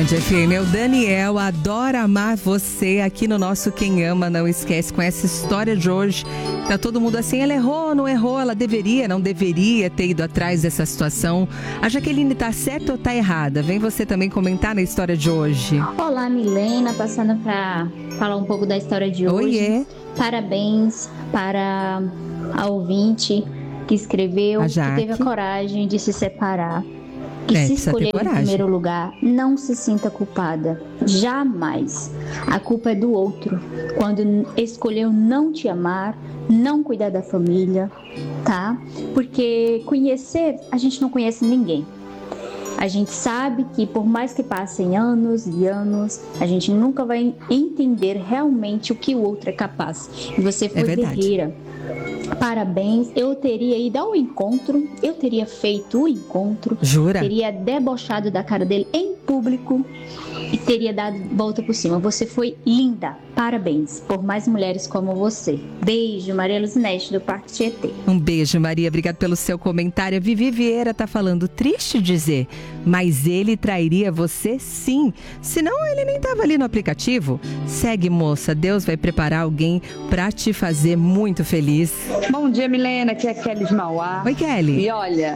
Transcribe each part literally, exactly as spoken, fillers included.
F M, é o Daniel, adora amar você aqui no nosso Quem Ama Não Esquece, com essa história de hoje. Tá todo mundo assim, ela errou, não errou, ela deveria, não deveria ter ido atrás dessa situação. A Jaqueline tá certa ou tá errada? Vem você também comentar na história de hoje. Olá, Milena, passando para falar um pouco da história de hoje. Oiê. Parabéns para a ouvinte que escreveu, que teve a coragem de se separar. Que é, se escolher em primeiro lugar, não se sinta culpada. Jamais. A culpa é do outro. Quando escolheu não te amar, não cuidar da família, tá? Porque conhecer, a gente não conhece ninguém. A gente sabe que por mais que passem anos e anos, a gente nunca vai entender realmente o que o outro é capaz. E você foi guerreira. Parabéns, eu teria ido ao encontro, eu teria feito o encontro. Jura? Teria debochado da cara dele em público e teria dado volta por cima. Você foi linda, parabéns por mais mulheres como você. Beijo, Maria Luzinete do Parque Tietê. Um beijo, Maria, obrigado pelo seu comentário. A Vivi Vieira tá falando, triste dizer, mas ele trairia você sim, senão ele nem tava ali no aplicativo. Segue, moça, Deus vai preparar alguém pra te fazer muito feliz. Bom dia, Milena, aqui é a Kelly de Mauá. Oi, Kelly. E olha,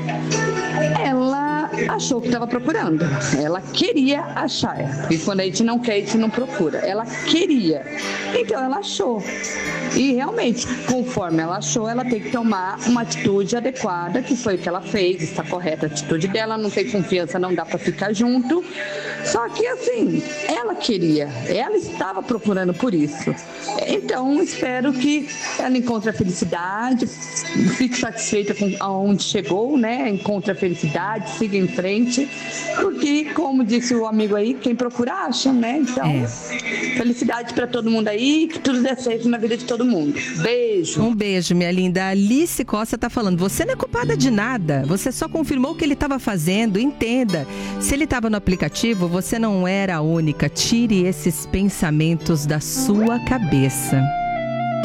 ela achou que estava procurando, ela queria achar, e quando a gente não quer, a gente não procura, ela queria, então ela achou, e realmente, conforme ela achou, ela tem que tomar uma atitude adequada, que foi o que ela fez, está correta a atitude dela, não tem confiança, não dá para ficar junto, só que assim, ela queria, ela estava procurando por isso, então espero que ela encontre a felicidade, fique satisfeita com aonde chegou, né, encontre a felicidade, siga em frente, porque como disse o amigo aí, quem procura acha, né, então é. Felicidade para todo mundo aí, que tudo dê certo na vida de todo mundo. Beijo. Um beijo, minha linda. Alice Costa tá falando, você não é culpada de nada, você só confirmou o que ele estava fazendo, entenda, se ele estava no aplicativo, você não era a única, tire esses pensamentos da sua cabeça.